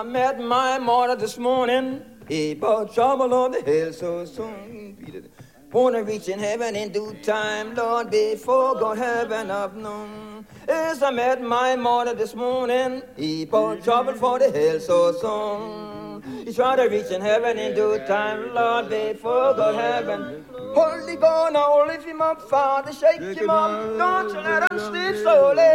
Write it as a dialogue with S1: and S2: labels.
S1: I met my mother this morning. He brought trouble on the hill so soon. Wanna reach in heaven in due time, Lord, before God heaven of noon. As I met my mother this morning, he brought trouble for the hill so soon. He tried to reach in heaven in due time, Lord, before God heaven. Holy God, now lift him up, Father, shake him up, don't you let him sleep so late.